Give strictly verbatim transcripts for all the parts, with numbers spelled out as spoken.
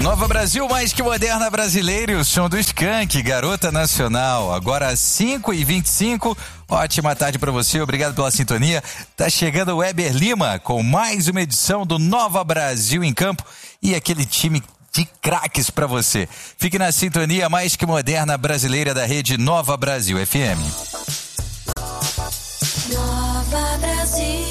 Nova Brasil, mais que moderna brasileira, e o som do Skank, Garota Nacional. Agora às cinco e vinte e cinco, ótima tarde para você, obrigado pela sintonia. Tá chegando o Weber Lima com mais uma edição do Nova Brasil em Campo e aquele time de craques para você. Fique na sintonia mais que moderna brasileira da rede Nova Brasil F M. Nova Brasil.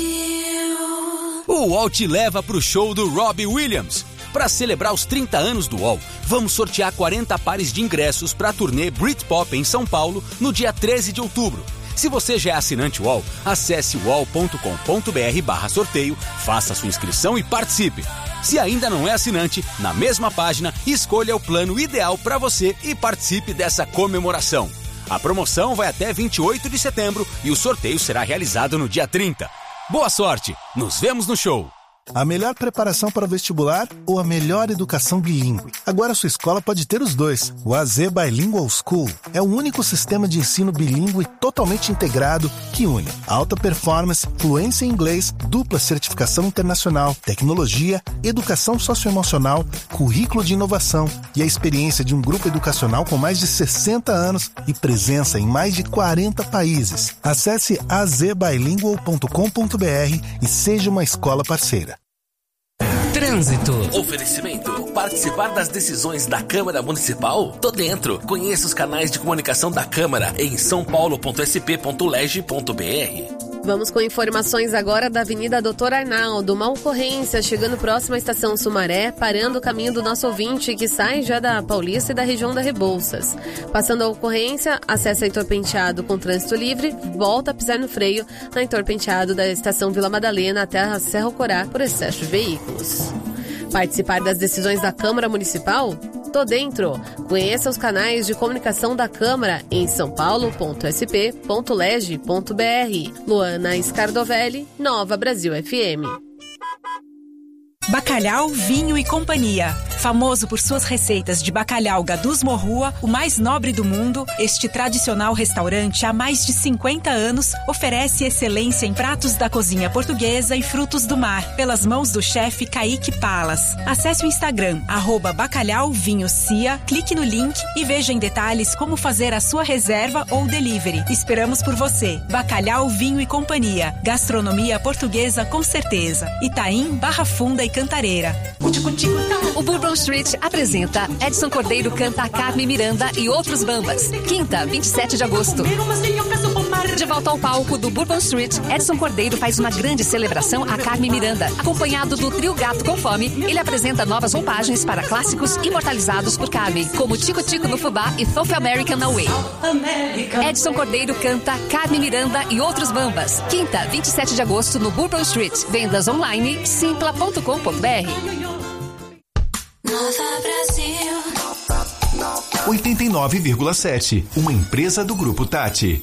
O U O L te leva pro show do Robbie Williams. Para celebrar os trinta anos do U O L, vamos sortear quarenta pares de ingressos para a turnê Britpop em São Paulo no dia treze de outubro. Se você já é assinante U O L, acesse uol ponto com ponto br barra sorteio, faça sua inscrição e participe. Se ainda não é assinante, na mesma página, escolha o plano ideal para você e participe dessa comemoração. A promoção vai até vinte e oito de setembro e o sorteio será realizado no dia trinta. Boa sorte! Nos vemos no show! A melhor preparação para o vestibular ou a melhor educação bilíngue? Agora a sua escola pode ter os dois. O A Z Bilingual School é o único sistema de ensino bilíngue totalmente integrado que une alta performance, fluência em inglês, dupla certificação internacional, tecnologia, educação socioemocional, currículo de inovação e a experiência de um grupo educacional com mais de sessenta anos e presença em mais de quarenta países. Acesse a z bilingual ponto com ponto br e seja uma escola parceira. Trânsito. Oferecimento. Participar das decisões da Câmara Municipal? Tô dentro. Conheça os canais de comunicação da Câmara em são paulo ponto s p ponto leg ponto b r. Vamos com informações agora da Avenida Doutor Arnaldo. Uma ocorrência chegando próximo à Estação Sumaré, parando o caminho do nosso ouvinte que sai já da Paulista e da região da Rebouças. Passando a ocorrência, acessa Heitor Penteado com trânsito livre, volta a pisar no freio na Heitor Penteado da Estação Vila Madalena até a Serra Corá por excesso de veículos. Participar das decisões da Câmara Municipal? Tô dentro. Conheça os canais de comunicação da Câmara em são paulo ponto s p ponto leg ponto b r. Luana Scardovelli, Nova Brasil F M. Bacalhau, Vinho e Companhia. Famoso por suas receitas de bacalhau Gadus Morrua, o mais nobre do mundo, este tradicional restaurante há mais de cinquenta anos oferece excelência em pratos da cozinha portuguesa e frutos do mar, pelas mãos do chefe Kaique Palas. Acesse o Instagram, arroba Bacalhau Vinho Cia, clique no link e veja em detalhes como fazer a sua reserva ou delivery. Esperamos por você. Bacalhau, Vinho e Companhia. Gastronomia portuguesa com certeza. Itaim, Barra Funda e Cantareira. O Bourbon Street apresenta Edson Cordeiro canta a Carmen Miranda e outros bambas. Quinta, vinte e sete de agosto. De volta ao palco do Bourbon Street, Edson Cordeiro faz uma grande celebração a Carmen Miranda. Acompanhado do trio Gato com Fome, ele apresenta novas roupagens para clássicos imortalizados por Carmen, como Tico Tico no Fubá e South American Away. Edson Cordeiro canta Carmen Miranda e outros bambas. Quinta, vinte e sete de agosto no Bourbon Street. Vendas online simpla ponto com ponto b r. Nova Brasil. oitenta e nove vírgula sete, uma empresa do Grupo Tati.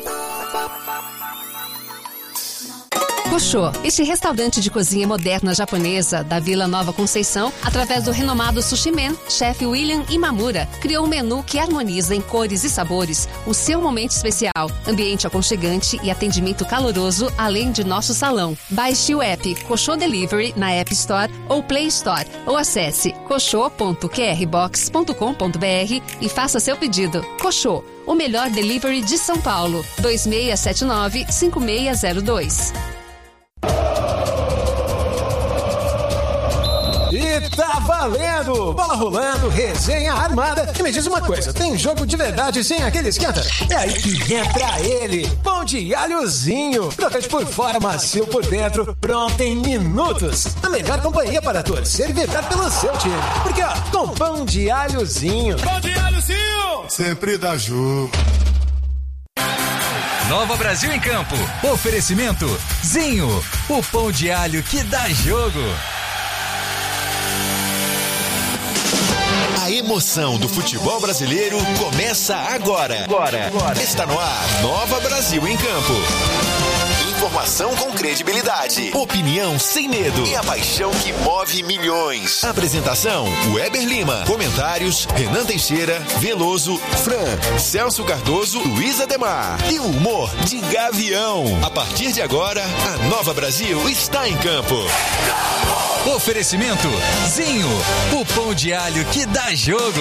Koshô, este restaurante de cozinha moderna japonesa da Vila Nova Conceição, através do renomado Sushi Man, chefe William Imamura, criou um menu que harmoniza em cores e sabores o seu momento especial, ambiente aconchegante e atendimento caloroso, além de nosso salão. Baixe o app Koshô Delivery na App Store ou Play Store, ou acesse koshô ponto q r box ponto com ponto b r e faça seu pedido. Koshô, o melhor delivery de São Paulo. dois seis sete nove, cinco seis zero dois. E tá valendo! Bola rolando, resenha armada. E me diz uma coisa, tem jogo de verdade sem aquele esquenta? É aí que entra ele, pão de alhozinho. Crocante por fora, macio por dentro, pronto em minutos. A melhor companhia para torcer e vibrar pelo seu time. Porque ó, com pão de alhozinho. Pão de alhozinho! Sempre dá jogo. Nova Brasil em Campo. Oferecimento Zinho, o pão de alho que dá jogo. A emoção do futebol brasileiro começa agora. Agora. agora. Está no ar, Nova Brasil em Campo. Informação com credibilidade, opinião sem medo e a paixão que move milhões. Apresentação, Weber Lima. Comentários, Renan Teixeira, Veloso, Fran, Celso Cardoso, Luiz Ademar. E o humor de Gavião. A partir de agora, a Nova Brasil está em campo. Oferecimento Zinho, o pão de alho que dá jogo.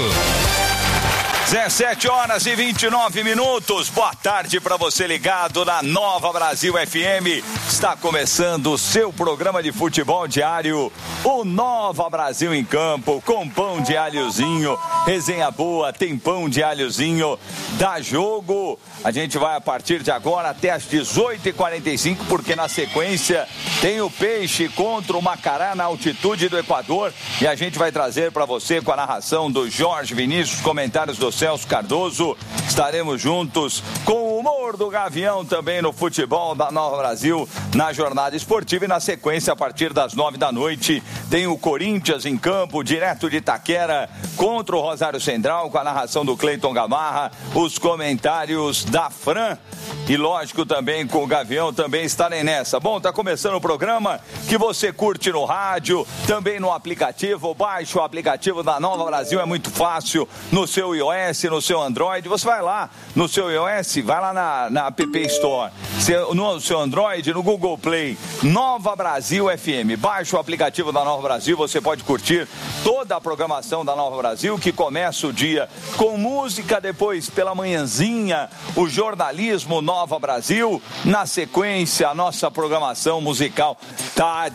dezessete horas e vinte e nove minutos. Boa tarde para você ligado na Nova Brasil F M. Está começando o seu programa de futebol diário, o Nova Brasil em Campo, com pão de alhozinho. Resenha boa, tem pão de alhozinho. Dá jogo. A gente vai a partir de agora até às dezoito e quarenta e cinco, porque na sequência tem o Peixe contra o Macará na altitude do Equador. E a gente vai trazer para você com a narração do Jorge Vinícius, comentários do Celso Cardoso. Estaremos juntos com o humor do Gavião também no futebol da Nova Brasil, na jornada esportiva. E na sequência, a partir das nove da noite, tem o Corinthians em campo, direto de Itaquera, contra o Rosário Central, com a narração do Cleiton Gamarra, os comentários da Fran e, lógico, também com o Gavião também estarem nessa. Bom, tá começando o programa que você curte no rádio, também no aplicativo. Baixe o aplicativo da Nova Brasil, é muito fácil, no seu iOS, no seu Android. Você vai lá no seu iOS, vai lá na, na App Store, no seu Android, no Google Play, Nova Brasil F M. Baixe o aplicativo da Nova Brasil, você pode curtir toda a programação da Nova Brasil, que começa o dia com música, depois pela manhãzinha o jornalismo Nova Brasil, na sequência a nossa programação musical tá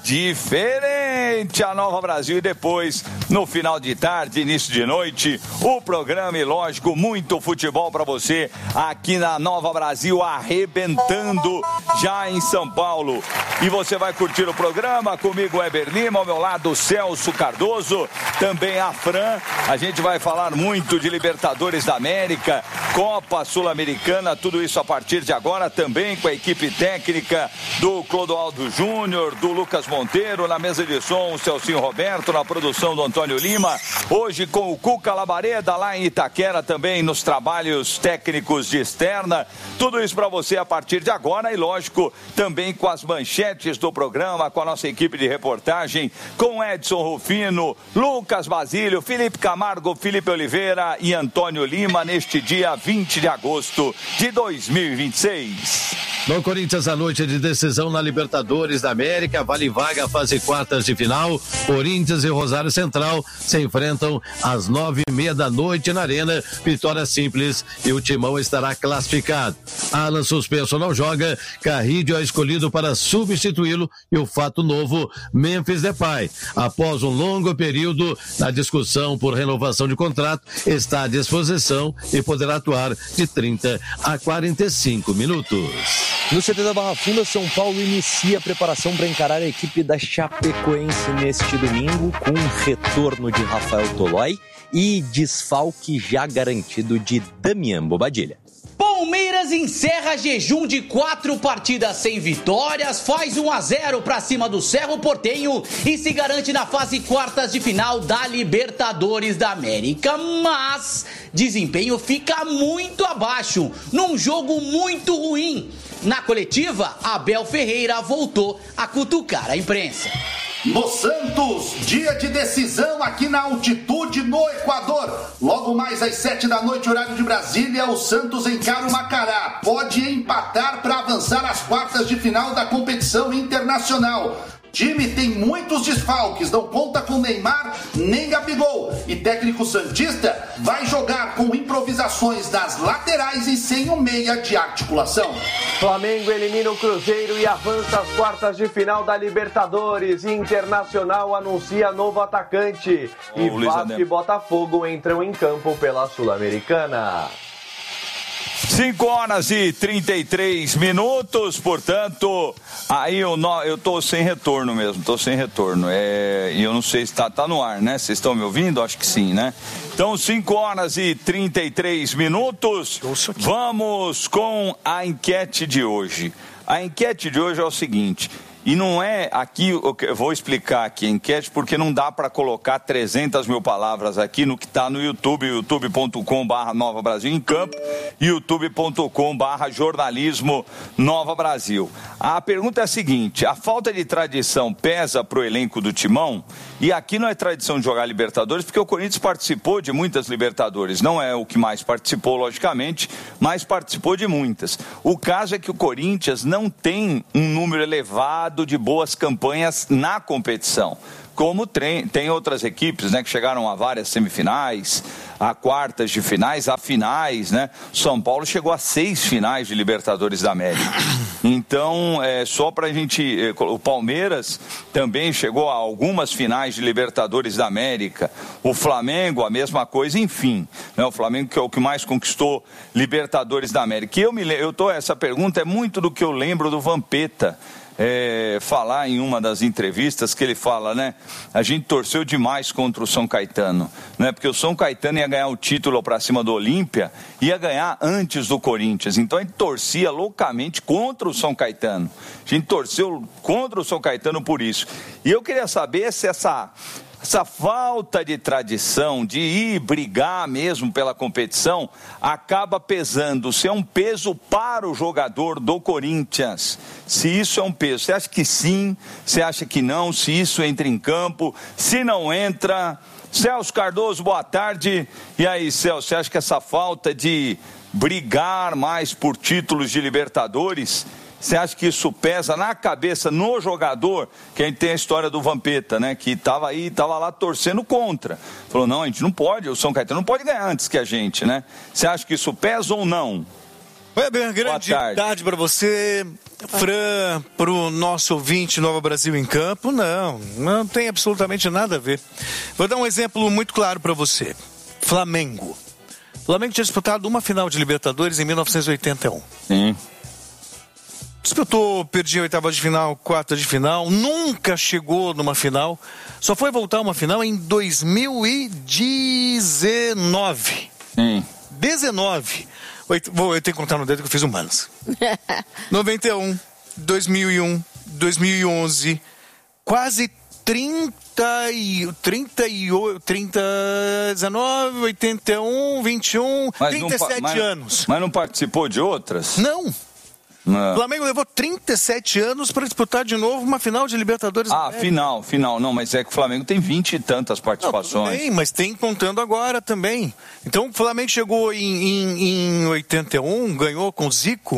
diferente, a Nova Brasil, e depois no final de tarde, início de noite, o programa e, lógico, muito futebol para você aqui na Nova Brasil, arrebentando já em São Paulo. E você vai curtir o programa comigo, Weber Lima, ao meu lado Celso Cardoso, também a Fran. A gente vai falar muito de Libertadores da América, Copa Sul-Americana, tudo isso a partir de agora, também com a equipe técnica do Clodoaldo Júnior, do Lucas Monteiro, na mesa de som o Celcinho Roberto, na produção do Antônio Lima, hoje com o Cuca Labareda lá em Itaquera, também nos trabalhos técnicos de externa, tudo isso para você a partir de agora. E, lógico, também com as manchetes do programa, com a nossa equipe de reportagem, com Edson Rufino, Lucas Basílio, Felipe Camargo, Felipe Oliveira e Antônio Lima, neste dia vinte de agosto de dois mil e vinte e seis. No Corinthians, a noite de decisão na Libertadores da América, vale vaga fase quartas de final. Corinthians e Rosário Central se enfrentam às nove e meia da noite na Arena. Vitória simples e o Timão estará classificado. Alan suspenso não joga, Carrillo é escolhido para substituí-lo e o fato novo, Memphis Depay, após um longo período na discussão por renovação de contrato, está à disposição e poderá atuar de trinta a quarenta e cinco minutos. No C T da Barra Funda, São Paulo inicia a preparação para encarar a equipe da Chapecoense neste domingo, com um retorno de Rafael Tolói e desfalque já garantido de Damian Bobadilha. Palmeiras encerra jejum de quatro partidas sem vitórias, faz um a zero para cima do Cerro Porteño e se garante na fase quartas de final da Libertadores da América. Mas desempenho fica muito abaixo, num jogo muito ruim. Na coletiva, Abel Ferreira voltou a cutucar a imprensa. No Santos, dia de decisão aqui na altitude no Equador. Logo mais às sete da noite, horário de Brasília, o Santos encara o Macará. Pode empatar para avançar às quartas de final da competição internacional. Time tem muitos desfalques, não conta com Neymar nem Gabigol. E técnico santista vai jogar com improvisações nas laterais e sem um meia de articulação. Flamengo elimina o Cruzeiro e avança às quartas de final da Libertadores. Internacional anuncia novo atacante. Oh, e Vasco e Botafogo entram em campo pela Sul-Americana. cinco horas e trinta e três minutos, portanto, aí eu, não, eu tô sem retorno mesmo, tô sem retorno, é, e eu não sei se tá, tá no ar, né? Vocês estão me ouvindo? Acho que sim, né? Então, cinco horas e trinta e três minutos, vamos com a enquete de hoje. A enquete de hoje é o seguinte... E não é aqui, eu vou explicar aqui a enquete, porque não dá para colocar trezentas mil palavras aqui no que está no YouTube, youtube ponto com barra Nova Brasil em Campo, youtube ponto com barra Jornalismo Nova Brasil. A pergunta é a seguinte: a falta de tradição pesa para o elenco do Timão? E aqui não é tradição de jogar Libertadores, porque o Corinthians participou de muitas Libertadores. Não é o que mais participou, logicamente, mas participou de muitas. O caso é que o Corinthians não tem um número elevado de boas campanhas na competição. como tem, tem outras equipes, né, que chegaram a várias semifinais, a quartas de finais, a finais, né? São Paulo chegou a seis finais de Libertadores da América. Então, é, só para a gente... O Palmeiras também chegou a algumas finais de Libertadores da América. O Flamengo, a mesma coisa, enfim. Né? O Flamengo que é o que mais conquistou Libertadores da América. E eu me eu tô, essa pergunta é muito do que eu lembro do Vampeta. É, falar em uma das entrevistas que ele fala, né? A gente torceu demais contra o São Caetano, né? Porque o São Caetano ia ganhar o título para cima do Olímpia, ia ganhar antes do Corinthians. Então a gente torcia loucamente contra o São Caetano. A gente torceu contra o São Caetano por isso. E eu queria saber se essa Essa falta de tradição, de ir brigar mesmo pela competição, acaba pesando. Se é um peso para o jogador do Corinthians, se isso é um peso. Você acha que sim? Você acha que não? Se isso entra em campo? Se não entra? Celso Cardoso, boa tarde. E aí, Celso, você acha que essa falta de brigar mais por títulos de Libertadores... Você acha que isso pesa na cabeça, no jogador? Que a gente tem a história do Vampeta, né? Que estava aí, estava lá torcendo contra. Falou, não, a gente não pode, o São Caetano não pode ganhar antes que a gente, né? Você acha que isso pesa ou não? Weber, grande tarde, tarde para você, Fran, para o nosso ouvinte Nova Brasil em Campo. Não, não tem absolutamente nada a ver. Vou dar um exemplo muito claro para você. Flamengo. O Flamengo tinha disputado uma final de Libertadores em mil novecentos e oitenta e um. Sim. Disputou, perdia a oitava de final, quarta de final, nunca chegou numa final, só foi voltar a uma final em dois mil e dezenove. Sim. dezenove. Vou, eu tenho que contar no dedo que eu fiz humanas. noventa e um, dois mil e um, dois mil e onze, quase trinta e trinta e oito, trinta, dezenove, oitenta e um, vinte e um, mas trinta e sete não, mas, anos. Mas não participou de outras? Não. Não. O Flamengo levou trinta e sete anos para disputar de novo uma final de Libertadores. Ah, final, final. Não, mas é que o Flamengo tem vinte e tantas participações. Não, tudo bem, mas tem contando agora também. Então o Flamengo chegou em, em, em oitenta e um, ganhou com o Zico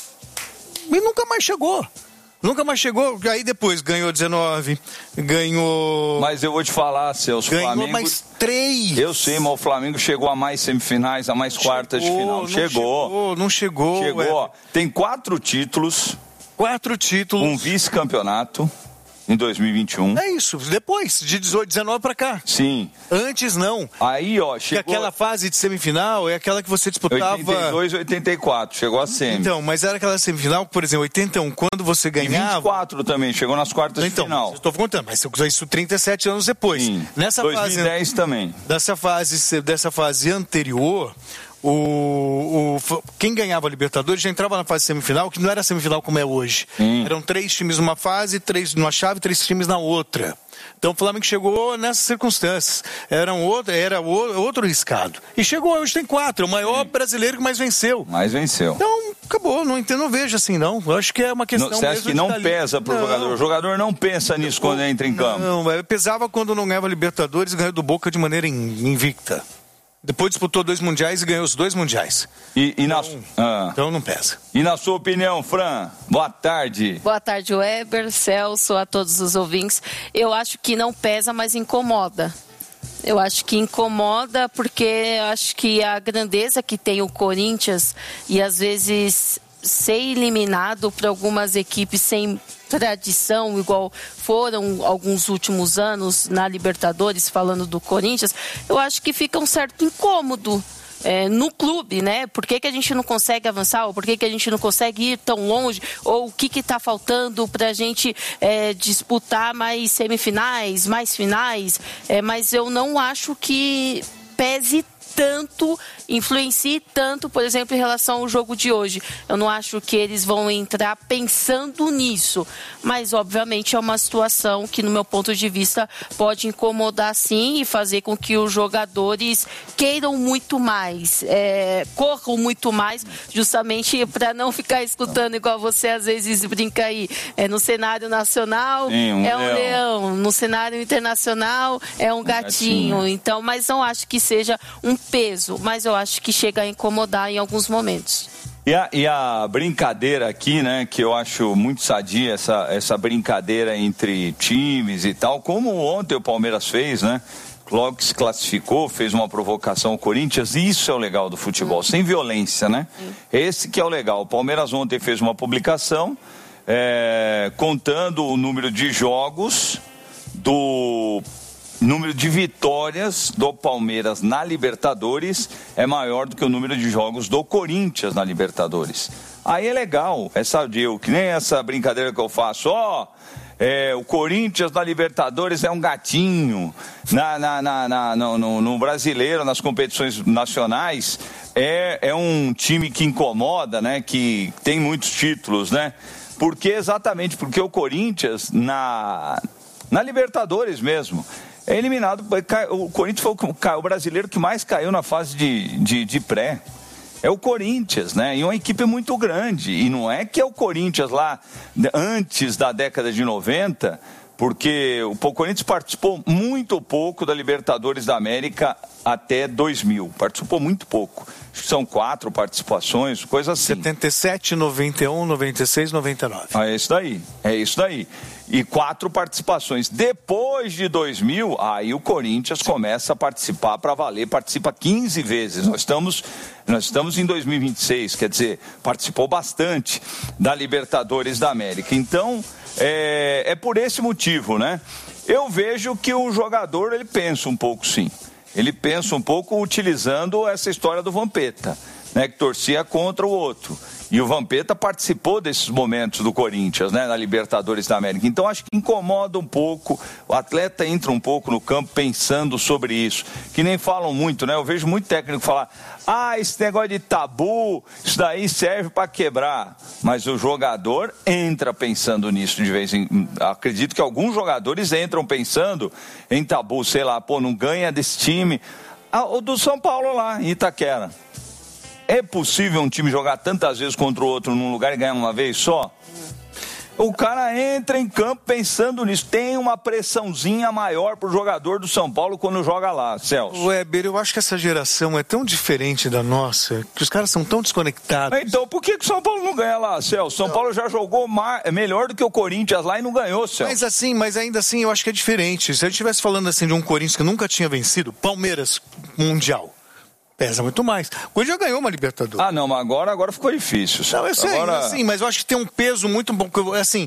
e nunca mais chegou. Nunca mais chegou, aí depois ganhou dezenove, ganhou... Mas eu vou te falar, Celso, ganhou Flamengo... mais três. Eu sei, mas o Flamengo chegou a mais semifinais, a mais quartas chegou, de final. Não chegou. Chegou, não chegou. Chegou, é. Tem quatro títulos. Quatro títulos. Um vice-campeonato em dois mil e vinte e um. É isso, depois, de dezoito, dezenove pra cá. Sim. Antes não. Aí, ó, chegou... Porque aquela fase de semifinal é aquela que você disputava... oitenta e dois, oitenta e quatro, chegou a semi. Então, mas era aquela semifinal, por exemplo, oitenta e um, quando você ganhava... E vinte e quatro também, chegou nas quartas então, de final. Então, estou contando, mas eu isso trinta e sete anos depois. Sim. Nessa dois mil e dez fase, também. Dessa fase, dessa fase anterior... O, o, quem ganhava a Libertadores já entrava na fase semifinal, que não era semifinal como é hoje. Hum. Eram três times numa fase, três numa chave, três times na outra. Então o Flamengo chegou nessas circunstâncias. Era, um outro, era outro riscado. E chegou, hoje tem quatro. É o maior Sim. brasileiro que mais venceu. Mais venceu. Então, acabou. Não entendo, não vejo assim, não. Eu acho que é uma questão não, Você acha mesmo que não tá pesa pro não. jogador? O jogador não pensa nisso não, quando entra em campo. Não, pesava quando não ganhava a Libertadores e ganhou do Boca de maneira invicta. Depois disputou dois mundiais e ganhou os dois mundiais. E, e então, na, ah. então não pesa. E na sua opinião, Fran? Boa tarde. Boa tarde, Weber, Celso, a todos os ouvintes. Eu acho que não pesa, mas incomoda. Eu acho que incomoda porque eu acho que a grandeza que tem o Corinthians e às vezes ser eliminado por algumas equipes sem tradição, igual foram alguns últimos anos na Libertadores, falando do Corinthians, eu acho que fica um certo incômodo é, no clube, né? Por que que a gente não consegue avançar? Ou por que que a gente não consegue ir tão longe? Ou o que que está faltando para a gente é, disputar mais semifinais, mais finais? É, mas eu não acho que pese tanto, influencie tanto, por exemplo, em relação ao jogo de hoje. Eu não acho que eles vão entrar pensando nisso, mas obviamente é uma situação que, no meu ponto de vista, pode incomodar sim e fazer com que os jogadores queiram muito mais, é, corram muito mais, justamente para não ficar escutando igual você às vezes brinca aí, é, no cenário nacional sim, um é um leão. leão, no cenário internacional é um, um gatinho. gatinho, então, mas não acho que seja um peso, mas eu acho que chega a incomodar em alguns momentos. E a, e a brincadeira aqui, né, que eu acho muito sadia, essa, essa brincadeira entre times e tal, como ontem o Palmeiras fez, né? Logo que se classificou, fez uma provocação ao Corinthians, e isso é o legal do futebol, uhum. sem violência, né? Uhum. Esse que é o legal. O Palmeiras ontem fez uma publicação é, contando o número de jogos, do número de vitórias do Palmeiras na Libertadores é maior do que o número de jogos do Corinthians na Libertadores. Aí é legal, é sadio, que nem essa brincadeira que eu faço, ó... Oh, É, o Corinthians na Libertadores é um gatinho, na, na, na, na, no, no, no brasileiro, nas competições nacionais, é, é um time que incomoda, né, que tem muitos títulos, né, porque exatamente porque o Corinthians na, na Libertadores mesmo, é eliminado, o Corinthians foi o, o brasileiro que mais caiu na fase de, de, de pré. É o Corinthians, né? E uma equipe muito grande. E não é que é o Corinthians lá antes da década de noventa, porque o Corinthians participou muito pouco da Libertadores da América até dois mil. Participou muito pouco. Acho que são quatro participações, coisa assim. setenta e sete, noventa e um, noventa e seis, noventa e nove. Ah, é isso daí. É isso daí. E quatro participações. Depois de dois mil, aí o Corinthians começa a participar para valer, participa quinze vezes. Nós estamos, nós estamos em dois mil e vinte e seis, quer dizer, participou bastante da Libertadores da América. Então, é, é por esse motivo, né? Eu vejo que o jogador, ele pensa um pouco, sim. Ele pensa um pouco utilizando essa história do Vampeta, né, que torcia contra o outro. E o Vampeta participou desses momentos do Corinthians, né, na Libertadores da América. Então acho que incomoda um pouco, o atleta entra um pouco no campo pensando sobre isso. Que nem falam muito, né? Eu vejo muito técnico falar, ah, esse negócio de tabu, isso daí serve para quebrar. Mas o jogador entra pensando nisso de vez em... Acredito que alguns jogadores entram pensando em tabu, sei lá, pô, não ganha desse time. Ah, o do São Paulo lá, em Itaquera. É possível um time jogar tantas vezes contra o outro num lugar e ganhar uma vez só? O cara entra em campo pensando nisso. Tem uma pressãozinha maior pro jogador do São Paulo quando joga lá, Celso. Weber, eu acho que essa geração é tão diferente da nossa, que os caras são tão desconectados. Então, por que que o São Paulo não ganha lá, Celso? São não. Paulo já jogou mais, melhor do que o Corinthians lá e não ganhou, Celso. Mas assim, mas ainda assim eu acho que é diferente. Se a gente estivesse falando assim de um Corinthians que nunca tinha vencido, Palmeiras, Mundial, pesa muito mais. O Corinthians já ganhou uma Libertadores. Ah, não, mas agora, agora ficou difícil. Não, eu sei, agora... assim, mas eu acho que tem um peso muito bom. Assim,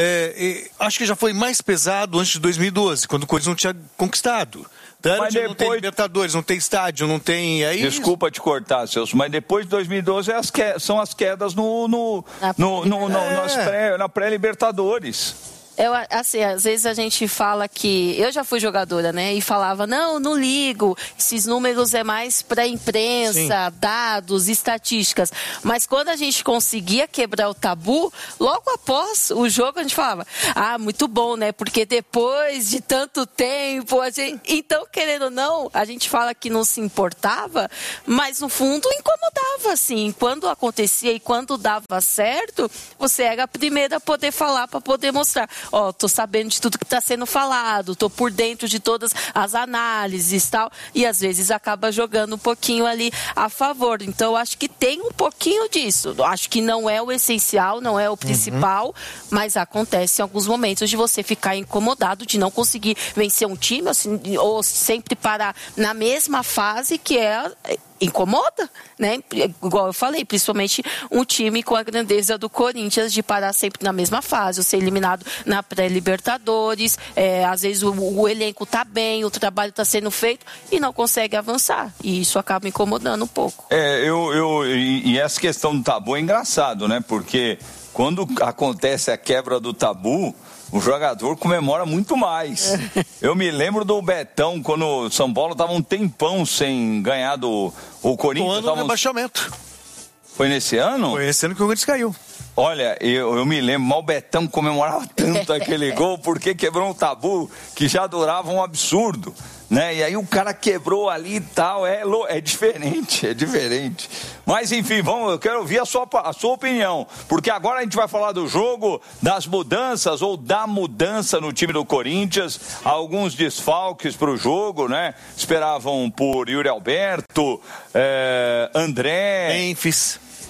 é, é, acho que já foi mais pesado antes de dois mil e doze, quando o Corinthians não tinha conquistado. Então, mas depois... Não tem Libertadores, não tem estádio, não tem... Aí... Desculpa te cortar, Celso, mas depois de dois mil e doze é as que... são as quedas no, no, no, no, no, é. nas pré, na pré-Libertadores. Eu, assim, às vezes a gente fala que... Eu já fui jogadora, né? E falava, não, não ligo. Esses números é mais para imprensa, Sim. dados, estatísticas. Mas quando a gente conseguia quebrar o tabu, logo após o jogo a gente falava, ah, muito bom, né? Porque depois de tanto tempo... A gente... Então, querendo ou não, a gente fala que não se importava, mas no fundo incomodava, assim. Quando acontecia e quando dava certo, você era a primeira a poder falar, para poder mostrar. Ó, oh, tô sabendo de tudo que está sendo falado, tô por dentro de todas as análises e tal, e às vezes acaba jogando um pouquinho ali a favor. Então, eu acho que tem um pouquinho disso. Acho que não é o essencial, não é o principal, uhum. mas acontece em alguns momentos de você ficar incomodado, de não conseguir vencer um time, assim, ou sempre parar na mesma fase, que é... incomoda, né? Igual eu falei, principalmente um time com a grandeza do Corinthians de parar sempre na mesma fase, ou ser eliminado na pré-Libertadores, é, às vezes o, o elenco tá bem, o trabalho tá sendo feito e não consegue avançar, e isso acaba incomodando um pouco. É, eu, eu e, e essa questão do tabu é engraçado, né? Porque quando acontece a quebra do tabu, o jogador comemora muito mais. Eu me lembro do Betão, quando o São Paulo estava um tempão sem ganhar do o Corinthians. Um ano do rebaixamento. Foi nesse ano? Foi esse ano que o Corinthians caiu. Olha, eu, eu me lembro, mal o Betão comemorava tanto aquele gol, porque quebrou um tabu que já durava um absurdo, né? E aí o cara quebrou ali e tal, é, é diferente, é diferente. Mas enfim, vamos, eu quero ouvir a sua, a sua opinião, porque agora a gente vai falar do jogo, das mudanças ou da mudança no time do Corinthians, alguns desfalques para o jogo, né? Esperavam por Yuri Alberto, é, André... Memphis...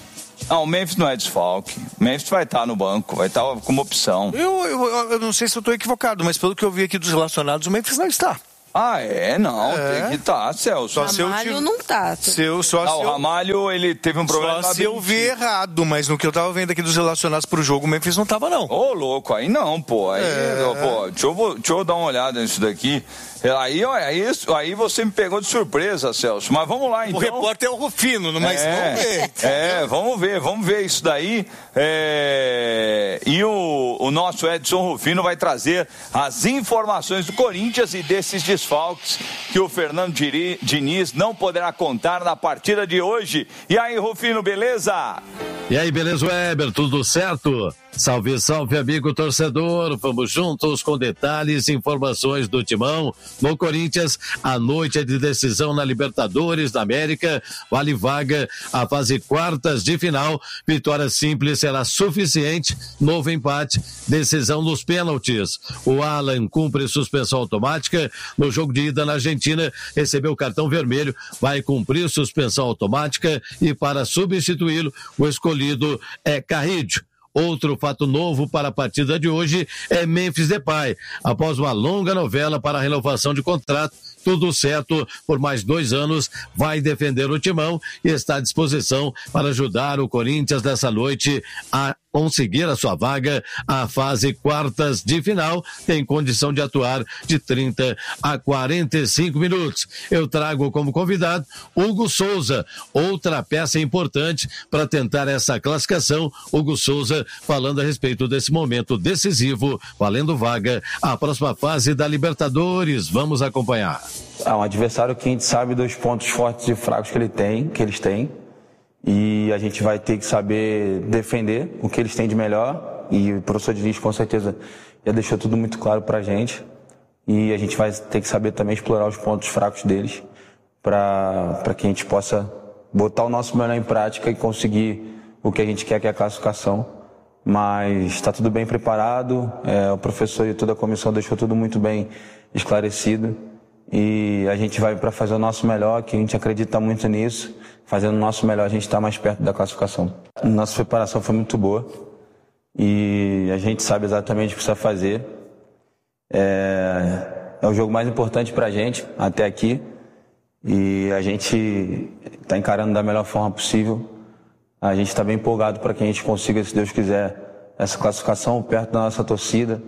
Não, o Memphis não é desfalque. O Memphis vai estar no banco, vai estar como opção. Eu, eu, eu não sei se eu estou equivocado, mas pelo que eu vi aqui dos relacionados, o Memphis não está. Ah, é? Não, é. tem que estar, Celso. Só Ramalho eu não tá. Se eu, só não, se o eu... Ramalho, ele teve um problema... Só se eu vi errado, mas no que eu tava vendo aqui dos relacionados pro jogo, o Memphis não tava, não. Ô, louco, aí não, pô. Aí, é. pô, deixa eu, deixa eu dar uma olhada nisso daqui. Aí, aí, aí você me pegou de surpresa, Celso. Mas vamos lá, então. O repórter é o Rufino, mas é, vamos ver. É, vamos ver, vamos ver isso daí. É, e o, o nosso Edson Rufino vai trazer as informações do Corinthians e desses desfalques que o Fernando Diniz não poderá contar na partida de hoje. E aí, Rufino, beleza? E aí, beleza, Weber? Tudo certo? Salve, salve, amigo torcedor. Vamos juntos com detalhes e informações do Timão. No Corinthians, a noite é de decisão na Libertadores da América. Vale vaga a fase quartas de final. Vitória simples será suficiente. Novo empate, decisão nos pênaltis. O Alan cumpre suspensão automática. No jogo de ida na Argentina, recebeu cartão vermelho. Vai cumprir suspensão automática. E para substituí-lo, o escolhido é Carrillo. Outro fato novo para a partida de hoje é Memphis Depay. Após uma longa novela para a renovação de contrato, tudo certo por mais dois anos, vai defender o Timão e está à disposição para ajudar o Corinthians nessa noite a conseguir a sua vaga à fase quartas de final. Tem condição de atuar de trinta a quarenta e cinco minutos. Eu trago como convidado Hugo Souza, outra peça importante para tentar essa classificação. Hugo Souza falando a respeito desse momento decisivo, valendo vaga à próxima fase da Libertadores. Vamos acompanhar. É um adversário que a gente sabe dos pontos fortes e fracos que ele tem, que eles têm. E a gente vai ter que saber defender o que eles têm de melhor. E o professor Diniz, com certeza, já deixou tudo muito claro pra gente. E a gente vai ter que saber também explorar os pontos fracos deles para que a gente possa botar o nosso melhor em prática e conseguir o que a gente quer, que é a classificação. Mas está tudo bem preparado, é, o professor e toda a comissão deixou tudo muito bem esclarecido. E a gente vai para fazer o nosso melhor, que a gente acredita muito nisso. Fazendo o nosso melhor, a gente está mais perto da classificação. Nossa preparação foi muito boa e a gente sabe exatamente o que precisa fazer. É, é o jogo mais importante para a gente até aqui e a gente está encarando da melhor forma possível. A gente está bem empolgado para que a gente consiga, se Deus quiser, essa classificação perto da nossa torcida,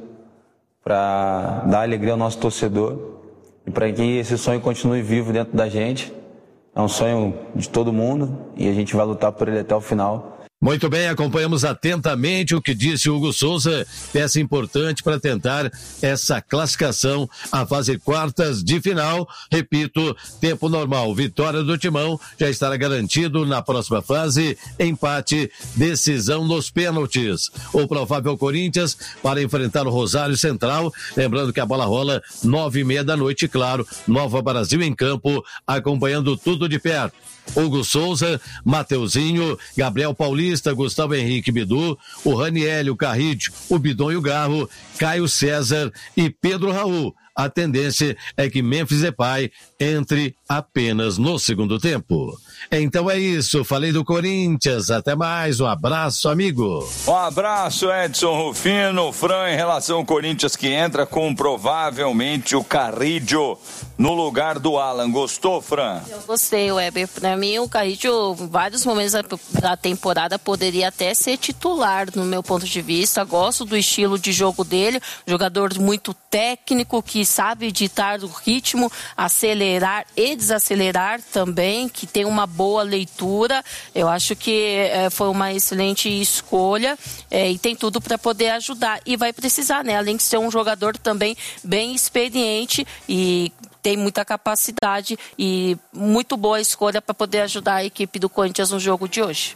para dar alegria ao nosso torcedor e para que esse sonho continue vivo dentro da gente. É um sonho de todo mundo e a gente vai lutar por ele até o final. Muito bem, acompanhamos atentamente o que disse Hugo Souza, peça importante para tentar essa classificação à fase quartas de final. Repito, tempo normal, vitória do Timão, já estará garantido na próxima fase, empate, decisão nos pênaltis. O provável Corinthians para enfrentar o Rosário Central, lembrando que a bola rola nove e meia da noite, claro, Nova Brasil em campo, acompanhando tudo de perto. Hugo Souza, Mateuzinho, Gabriel Paulista, Gustavo Henrique Bidu, o Raniel, o Carrillo, o Bidon e o Garro, Caio César e Pedro Raul. A tendência é que Memphis Depay entre apenas no segundo tempo. Então é isso, falei do Corinthians, até mais, um abraço, amigo. Um abraço, Edson Rufino. Fran, em relação ao Corinthians que entra com provavelmente o Carrillo no lugar do Alan. Gostou, Fran? Eu gostei, Weber. Pra mim, o Carrillo, em vários momentos da temporada, poderia até ser titular, no meu ponto de vista. Gosto do estilo de jogo dele, jogador muito técnico, que sabe ditar o ritmo, acelerar e desacelerar também, que tem uma boa leitura. Eu acho que é, foi uma excelente escolha é, e tem tudo para poder ajudar. E vai precisar, né? Além de ser um jogador também bem experiente e tem muita capacidade e muito boa escolha para poder ajudar a equipe do Corinthians no jogo de hoje.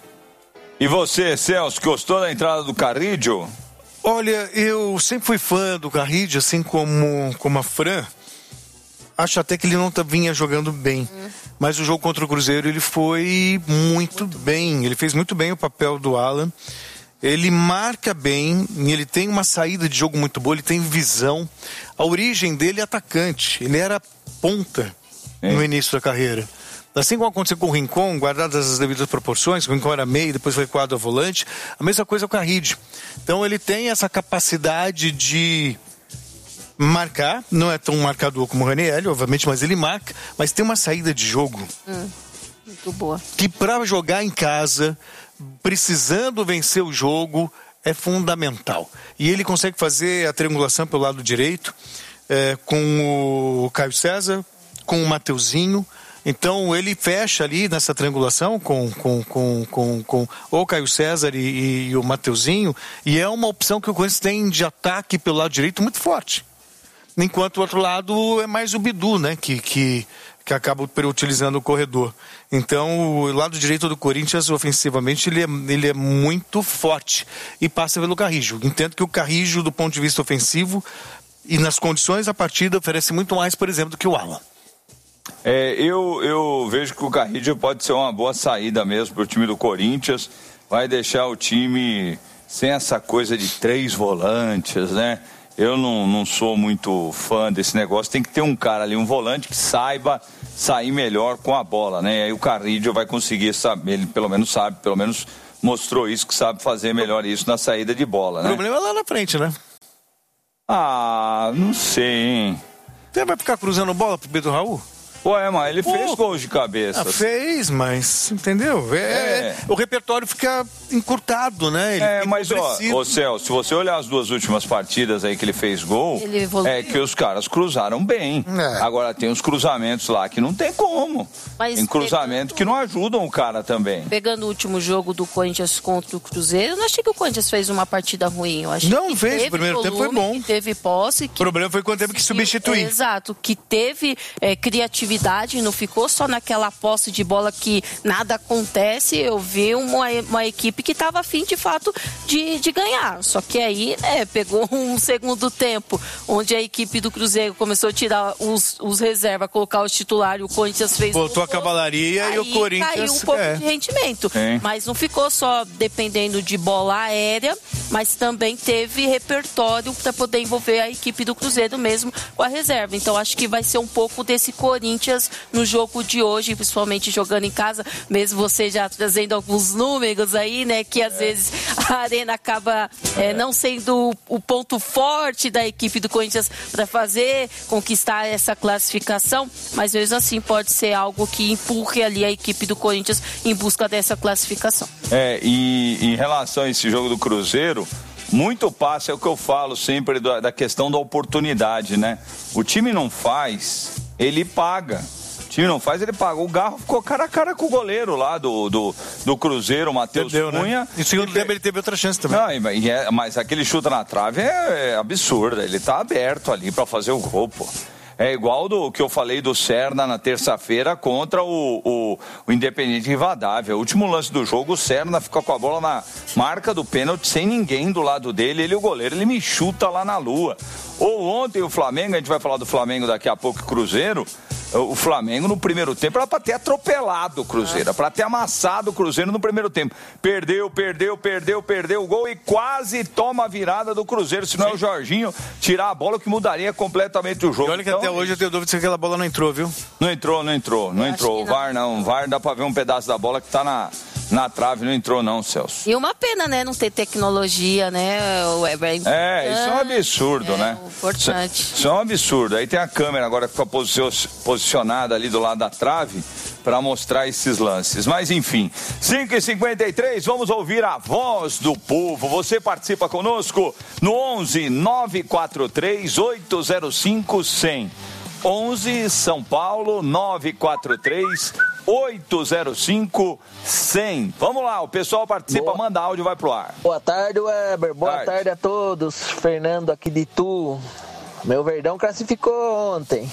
E você, Celso, gostou da entrada do Carrillo? Olha, eu sempre fui fã do Carrillo, assim como, como a Fran. Acho até que ele não vinha jogando bem. Hum. Mas o jogo contra o Cruzeiro ele foi muito, muito bem. Ele fez muito bem o papel do Alan. Ele marca bem, ele tem uma saída de jogo muito boa, ele tem visão. A origem dele é atacante. Ele era ponta é. no início da carreira. Assim como aconteceu com o Rincon, guardadas as devidas proporções, o Rincon era meio, depois foi recuado a volante, a mesma coisa com o Carride. Então ele tem essa capacidade de marcar, não é tão marcador como o Ranieri, obviamente, mas ele marca, mas tem uma saída de jogo. Hum, muito boa. Que para jogar em casa, precisando vencer o jogo, é fundamental. E ele consegue fazer a triangulação pelo lado direito, é, com o Caio César, com o Mateuzinho. Então ele fecha ali nessa triangulação com, com, com, com, com o Caio César e, e o Mateuzinho, e é uma opção que o Corinthians tem de ataque pelo lado direito muito forte. Enquanto o outro lado é mais o Bidu, né? Que, que, que acaba utilizando o corredor. Então, o lado direito do Corinthians, ofensivamente, ele é, ele é muito forte. E passa pelo Carrijo. Entendo que o Carrijo, do ponto de vista ofensivo, e nas condições da partida, oferece muito mais, por exemplo, do que o Alan. É, eu, eu vejo que o Carrijo pode ser uma boa saída mesmo para o time do Corinthians. Vai deixar o time sem essa coisa de três volantes, né? Eu não, não sou muito fã desse negócio. Tem que ter um cara ali, um volante que saiba sair melhor com a bola, né? E aí o Carrillo vai conseguir saber, ele pelo menos sabe, pelo menos mostrou isso, que sabe fazer melhor isso na saída de bola, né? O problema é lá na frente, né? Ah, não sei, hein? Você vai ficar cruzando bola pro Pedro Raul? Ué, mas ele Pô, fez gols de cabeça. Ah, fez, mas, entendeu? É, é. O repertório fica encurtado, né? Ele é, mas ó, ô Celso, se você olhar as duas últimas partidas aí que ele fez gol, ele é que os caras cruzaram bem. É. Agora tem os cruzamentos lá que não tem como. Mas tem cruzamento pegando... que não ajudam o cara também. Pegando o último jogo do Corinthians contra o Cruzeiro, eu não achei que o Corinthians fez uma partida ruim. Eu achei não que fez, teve o primeiro volume, tempo foi bom. Que teve posse. Que... O problema foi quando teve que substituir. Que, exato, que teve é, criatividade. Não ficou só naquela posse de bola que nada acontece. Eu vi uma, uma equipe que estava afim de fato de, de ganhar, só que aí né, pegou um segundo tempo onde a equipe do Cruzeiro começou a tirar os, os reservas, colocar os titulares, o Corinthians fez botou um a cavalaria e o Corinthians caiu um pouco é. de rendimento, é. mas não ficou só dependendo de bola aérea, mas também teve repertório para poder envolver a equipe do Cruzeiro mesmo com a reserva. Então acho que vai ser um pouco desse Corinthians no jogo de hoje, principalmente jogando em casa, mesmo você já trazendo alguns números aí, né, que às é. vezes a Arena acaba é, é. não sendo o ponto forte da equipe do Corinthians para fazer, conquistar essa classificação, mas mesmo assim pode ser algo que empurre ali a equipe do Corinthians em busca dessa classificação. É, e em relação a esse jogo do Cruzeiro, muito passa, é o que eu falo sempre da, da questão da oportunidade, né? O time não faz, ele paga. O time não faz, ele paga. O Garro ficou cara a cara com o goleiro lá do, do, do Cruzeiro, o Matheus Cunha. Né? E no segundo tempo ele teve outra chance também. Não, e é, mas aquele chuta na trave é, é absurdo. Ele tá aberto ali pra fazer o gol, pô. É igual do que eu falei do Serna na terça-feira contra o, o, o Independente Rivadavia. O último lance do jogo, o Serna fica com a bola na marca do pênalti, sem ninguém do lado dele. Ele, o goleiro, ele me chuta lá na lua. Ou ontem o Flamengo, a gente vai falar do Flamengo daqui a pouco, Cruzeiro. O Flamengo no primeiro tempo era pra ter atropelado o Cruzeiro, era pra ter amassado o Cruzeiro no primeiro tempo. Perdeu, perdeu, perdeu, perdeu o gol e quase toma a virada do Cruzeiro. Se não é o Jorginho tirar a bola, que mudaria completamente o jogo. E olha que então, até hoje eu tenho dúvida se aquela bola não entrou, viu? Não entrou, não entrou, não entrou. O V A R não, o V A R dá pra ver um pedaço da bola que tá na... Na trave, não entrou não, Celso. E uma pena, né, não ter tecnologia, né, Weber? É, isso é um absurdo, é, né? Importante. Isso, isso é um absurdo. Aí tem a câmera agora que fica posicionada ali do lado da trave para mostrar esses lances. Mas enfim, cinco e cinquenta e três, vamos ouvir a voz do povo. Você participa conosco no onze nove quatro três oito zero cinco cem. onze São Paulo nove quatro três oito zero cinco cem. Vamos lá, o pessoal participa, boa. Manda áudio e vai pro ar. Boa tarde, Weber. Boa tarde. tarde a todos. Fernando aqui de Tu. Meu Verdão classificou ontem.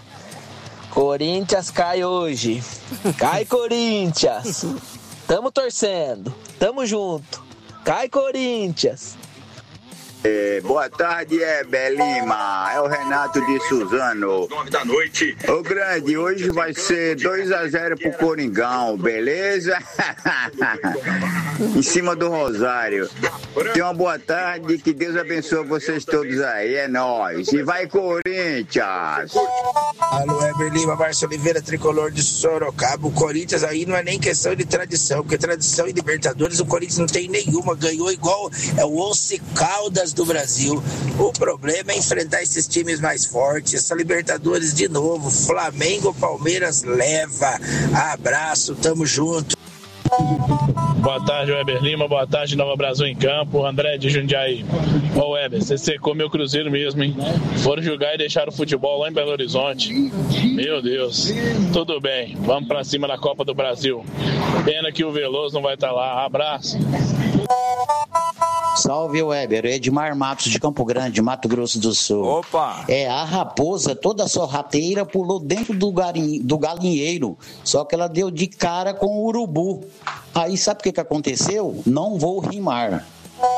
Corinthians cai hoje. Cai, Corinthians. Tamo torcendo. Tamo junto. Cai, Corinthians. É, boa tarde, Heber Lima. É o Renato de Suzano. nove da noite. Ô grande, hoje vai ser dois a zero pro Coringão, beleza? Em cima do Rosário. Tenha uma boa tarde, que Deus abençoe vocês todos aí. É nóis. E vai, Corinthians! Alô, Heber Lima, Márcio Oliveira, tricolor de Sorocaba. O Corinthians aí não é nem questão de tradição, porque tradição em Libertadores o Corinthians não tem nenhuma. Ganhou igual é o Once Caldas do Brasil. O problema é enfrentar esses times mais fortes. Essa Libertadores de novo. Flamengo, Palmeiras leva. Abraço, tamo junto. Boa tarde, Weber Lima. Boa tarde, Nova Brasil em Campo. André de Jundiaí. Ô, Weber, você secou meu Cruzeiro mesmo, hein? Foram jogar e deixaram o futebol lá em Belo Horizonte. Meu Deus. Tudo bem, vamos pra cima da Copa do Brasil. Pena que o Veloso não vai estar lá. Abraço. Salve, Weber. Edmar Matos de Campo Grande, Mato Grosso do Sul. Opa! É, a raposa toda sorrateira pulou dentro do, garim, do galinheiro, só que ela deu de cara com o urubu. Aí sabe o que, que aconteceu? Não vou rimar.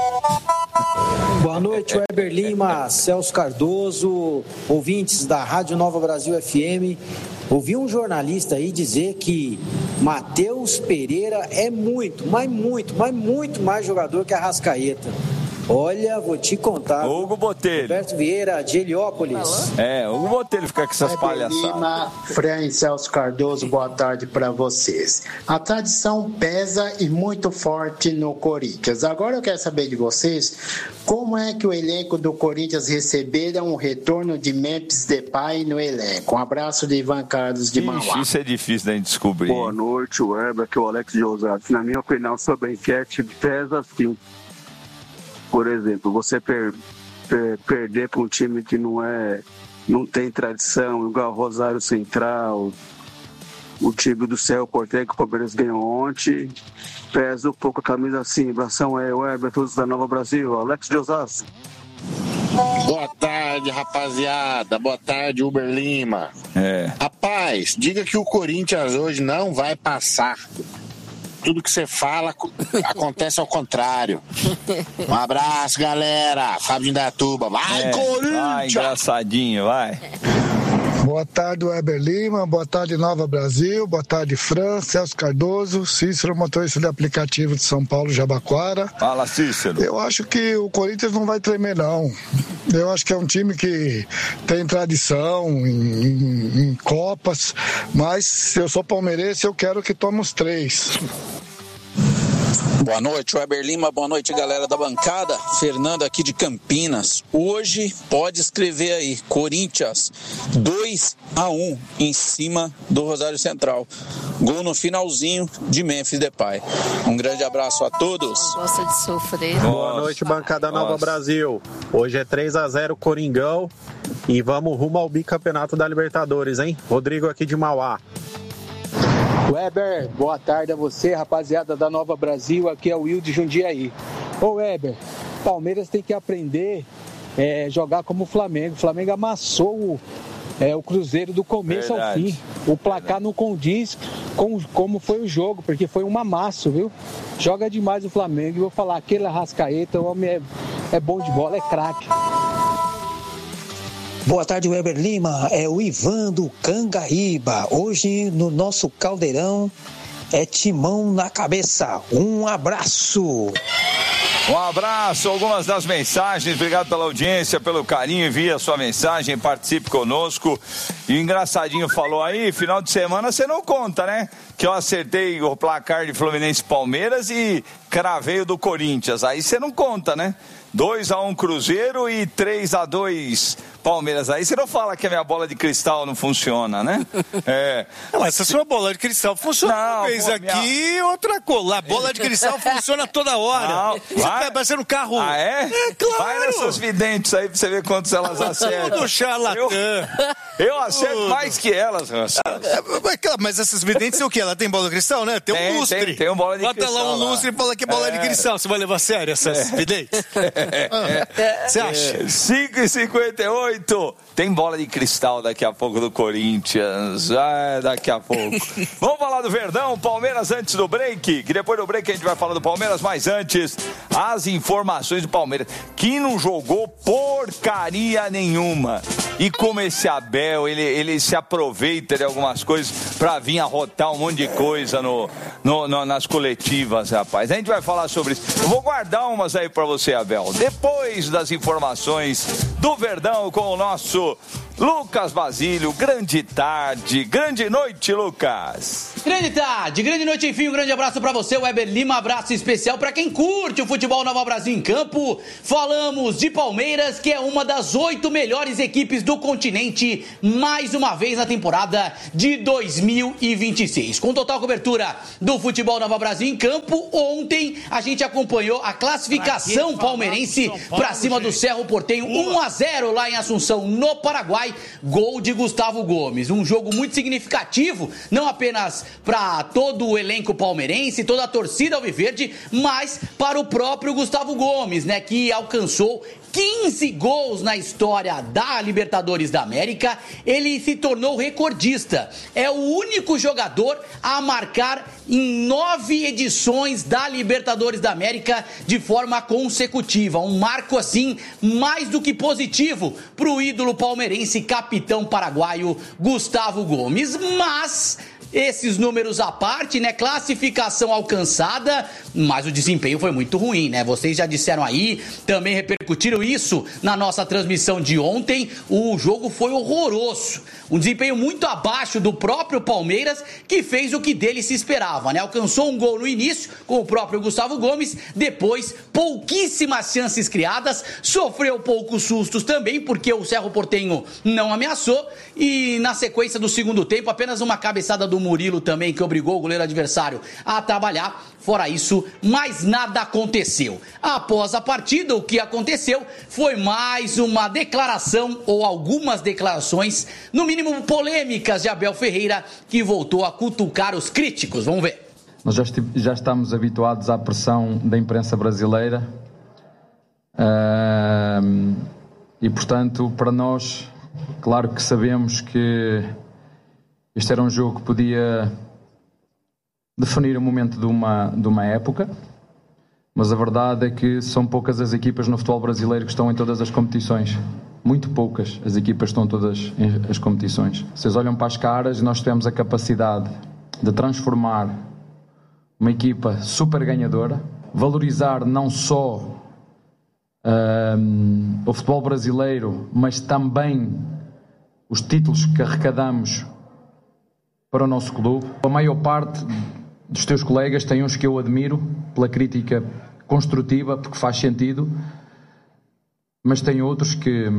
Boa noite, Weber Lima, Celso Cardoso, ouvintes da Rádio Nova Brasil F M. Ouvi um jornalista aí dizer que Matheus Pereira é muito, mas muito, mas muito mais jogador que Arrascaeta. Olha, vou te contar. Hugo Botelho. Roberto Vieira, de Heliópolis. É, Hugo Botelho fica com essas palhaçadas. Lima, Fran e Celso Cardoso, boa tarde para vocês. A tradição pesa e muito forte no Corinthians. Agora eu quero saber de vocês, como é que o elenco do Corinthians receberam o retorno de Memphis Depay no elenco? Um abraço de Ivan Carlos de Mauá. Ixi, isso é difícil da gente descobrir. Boa noite, Weber, aqui é o Alex de Osado. Na minha opinião sobre a enquete, pesa sim. Por exemplo, você per, per, perder para um time que não é, não tem tradição, igual o Rosário Central, o time do Céu Porteiro que o Palmeiras ganhou ontem, pesa um pouco a camisa assim. Abração é o Weber, todos da Nova Brasil, Alex de Osasco. Boa tarde, rapaziada. Boa tarde, Uber Lima. É. Rapaz, diga que o Corinthians hoje não vai passar. Tudo que você fala acontece ao contrário. Um abraço, galera. Fábio de Indaiatuba. Vai, é, Corinthians! Vai, engraçadinho, vai. Boa tarde, Weber Lima. Boa tarde, Nova Brasil. Boa tarde, Fran, Celso Cardoso, Cícero, motorista de aplicativo de São Paulo, Jabaquara. Fala, Cícero. Eu acho que o Corinthians não vai tremer, não. Eu acho que é um time que tem tradição em, em, em Copas, mas se eu sou palmeirense, eu quero que tome os três. Boa noite, Weber Lima. Boa noite, galera da bancada. Fernando aqui de Campinas. Hoje pode escrever aí, Corinthians dois a um em cima do Rosário Central. Gol no finalzinho de Memphis Depay. Um grande abraço a todos. Gosta de sofrer. Boa noite, bancada Nova Nossa. Brasil. Hoje é três a zero Coringão e vamos rumo ao bicampeonato da Libertadores, hein? Rodrigo aqui de Mauá. Weber, boa tarde a você, rapaziada da Nova Brasil, aqui é o Will de Jundiaí. Ô Weber, Palmeiras tem que aprender a é, jogar como o Flamengo. O Flamengo amassou o, é, o Cruzeiro do começo Verdade. ao fim. O placar Verdade. não condiz com como foi o jogo, porque foi um amasso, viu? Joga demais o Flamengo. E vou falar, aquele Arrascaeta, o homem é, é bom de bola, é craque. Boa tarde, Weber Lima. É o Ivan do Cangaíba. Hoje, no nosso caldeirão, é timão na cabeça. Um abraço. Um abraço, algumas das mensagens. Obrigado pela audiência, pelo carinho. Envie a sua mensagem, participe conosco. E o engraçadinho falou aí, final de semana você não conta, né? Que eu acertei o placar de Fluminense e Palmeiras e cravei o do Corinthians. Aí você não conta, né? dois a um Cruzeiro e três a dois Palmeiras. Aí você não fala que a minha bola de cristal não funciona, né? É. Não, essa sua bola de cristal funciona não, uma vez pô, aqui minha... outra coisa. A bola de cristal funciona toda hora. Não, você vai parecendo um carro. Ah, é? É, claro. Vai nessas videntes aí pra você ver quantos elas acertam. Tudo charlatã. Eu, eu acerto Tudo. mais que elas, Ranço. Mas essas videntes são o quê? Ela tem bola de cristal, né? Tem, tem um lustre. Tem, tem um bola de Bota cristal. Bota lá um lustre lá. E fala que é bola é. de cristal. Você vai levar a sério essas é. videntes? Você acha? É. cinco e cinquenta e oito. Tem bola de cristal daqui a pouco do Corinthians. Ah, daqui a pouco. Vamos falar falar do Verdão, Palmeiras antes do break, que depois do break a gente vai falar do Palmeiras, mas antes, as informações do Palmeiras, que não jogou porcaria nenhuma. E como esse Abel, ele, ele se aproveita de algumas coisas pra vir arrotar um monte de coisa no, no, no, nas coletivas, rapaz. A gente vai falar sobre isso. Eu vou guardar umas aí pra você, Abel, depois das informações do Verdão com o nosso Lucas Basílio. Grande tarde, grande noite, Lucas. Grande tarde, grande noite, enfim, um grande abraço pra você, Weber Lima, abraço especial pra quem curte o futebol Nova Brasil em campo. Falamos de Palmeiras, que é uma das oito melhores equipes do continente, mais uma vez na temporada de dois mil e vinte e seis. Com total cobertura do futebol Nova Brasil em campo, ontem a gente acompanhou a classificação palmeirense pra cima do Cerro Porteño, um a zero lá em Assunção, no Paraguai. Gol de Gustavo Gomes, um jogo muito significativo, não apenas para todo o elenco palmeirense, toda a torcida alviverde, mas para o próprio Gustavo Gomes, né, que alcançou quinze gols na história da Libertadores da América. Ele se tornou recordista, é o único jogador a marcar em nove edições da Libertadores da América de forma consecutiva, um marco assim mais do que positivo para o ídolo palmeirense, capitão paraguaio Gustavo Gomes. Mas esses números à parte, né? Classificação alcançada, mas o desempenho foi muito ruim, né? Vocês já disseram aí, também repercutiram isso na nossa transmissão de ontem. O jogo foi horroroso. Um desempenho muito abaixo do próprio Palmeiras, que fez o que dele se esperava, né? Alcançou um gol no início com o próprio Gustavo Gomes, depois pouquíssimas chances criadas, sofreu poucos sustos também, porque o Cerro Porteño não ameaçou, e na sequência do segundo tempo, apenas uma cabeçada do Murilo também, que obrigou o goleiro adversário a trabalhar. Fora isso, mais nada aconteceu. Após a partida, o que aconteceu foi mais uma declaração, ou algumas declarações, no mínimo polêmicas, de Abel Ferreira, que voltou a cutucar os críticos. Vamos ver. Nós já, já estamos habituados à pressão da imprensa brasileira uh, e, portanto, para nós, claro que sabemos que este era um jogo que podia definir o momento de uma, de uma época, mas a verdade é que são poucas as equipas no futebol brasileiro que estão em todas as competições. Muito poucas as equipas estão todas em as competições. Vocês olham para as caras e nós tivemos a capacidade de transformar uma equipa super ganhadora, valorizar não só um, o futebol brasileiro, mas também os títulos que arrecadamos para o nosso clube. A maior parte dos teus colegas tem uns que eu admiro pela crítica construtiva, porque faz sentido, mas tem outros que,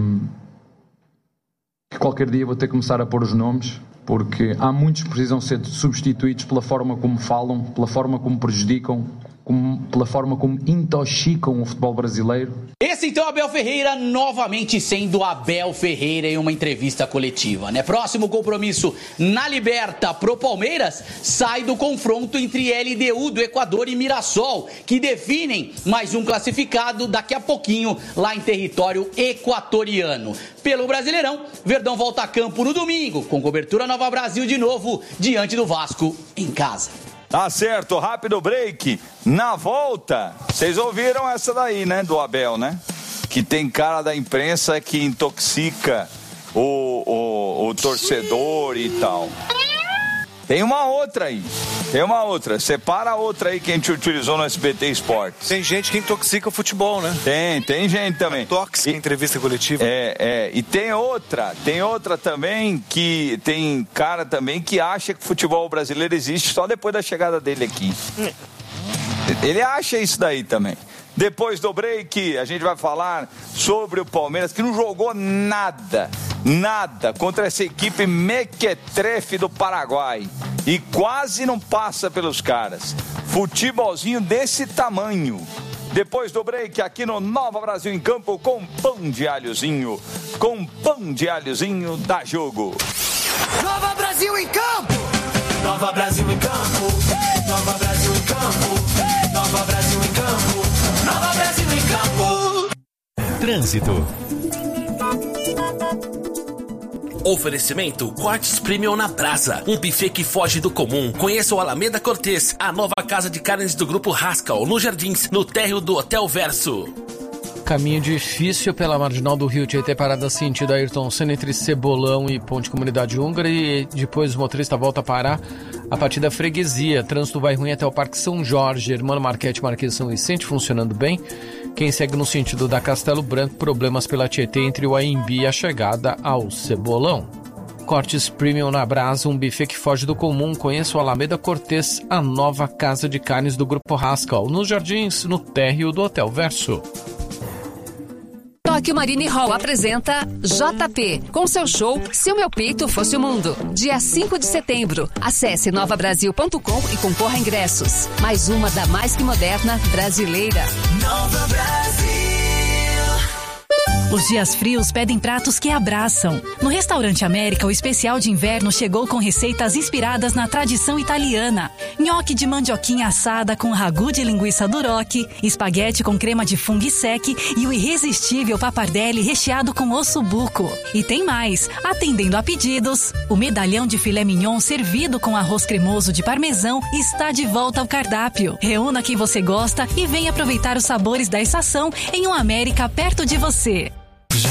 que qualquer dia vou ter que começar a pôr os nomes, porque há muitos que precisam ser substituídos pela forma como falam, pela forma como prejudicam, como, pela forma como intoxicam o futebol brasileiro. Esse então Abel Ferreira, novamente sendo Abel Ferreira em uma entrevista coletiva, né? Próximo compromisso na Liberta pro Palmeiras sai do confronto entre L D U do Equador e Mirassol, que definem mais um classificado daqui a pouquinho lá em território equatoriano. Pelo Brasileirão, Verdão volta a campo no domingo, com cobertura Nova Brasil de novo, diante do Vasco em casa. Tá certo, rápido break. Na volta, vocês ouviram essa daí, né, do Abel, né? Que tem cara da imprensa que intoxica o, o, o torcedor e tal. Tem uma outra aí, tem uma outra. Separa a outra aí que a gente utilizou no S B T Esportes. Tem gente que intoxica o futebol, né? Tem, tem gente também. Tóxica, entrevista coletiva. É, é. E tem outra, tem outra também que tem cara também que acha que o futebol brasileiro existe só depois da chegada dele aqui. Ele acha isso daí também. Depois do break, a gente vai falar sobre o Palmeiras, que não jogou nada, nada contra essa equipe mequetrefe do Paraguai. E quase não passa pelos caras. Futebolzinho desse tamanho. Depois do break, aqui no Nova Brasil em Campo, com pão de alhozinho. Com pão de alhozinho, dá jogo. Nova Brasil em Campo! Nova Brasil em Campo! Nova Brasil em Campo! Nova Brasil em Campo! Nova Brasil em Campo! Trânsito. Oferecimento Cortes Premium na Brasa, um buffet que foge do comum. Conheça o Alameda Cortez, a nova casa de carnes do Grupo Haskell, no Jardins, no térreo do Hotel Verso. Caminho difícil pela Marginal do Rio Tietê, parada sentido Ayrton Senna entre Cebolão e Ponte Comunidade Húngara, e depois o motorista volta a parar a partir da Freguesia. Trânsito vai ruim até o Parque São Jorge, Hermano Marquete, Marquês São Vicente, funcionando bem. Quem segue no sentido da Castelo Branco, problemas pela Tietê entre o Aimbi e a chegada ao Cebolão. Cortes Premium na Brasa, um buffet que foge do comum. Conheça o Alameda Cortez, a nova casa de carnes do Grupo Haskell, nos Jardins, no térreo do Hotel Verso. Tóquio Marine Hall apresenta J P, com seu show Se o Meu Peito Fosse o Mundo. Dia cinco de setembro. Acesse nova brasil ponto com e concorra a ingressos. Mais uma da mais que moderna brasileira. Nova Brasil. Os dias frios pedem pratos que abraçam. No Restaurante América, o especial de inverno chegou com receitas inspiradas na tradição italiana. Nhoque de mandioquinha assada com ragu de linguiça duroc, espaguete com crema de fungo e sec e o irresistível pappardelle recheado com osso buco. E tem mais, atendendo a pedidos, o medalhão de filé mignon servido com arroz cremoso de parmesão está de volta ao cardápio. Reúna quem você gosta e venha aproveitar os sabores da estação em um América perto de você.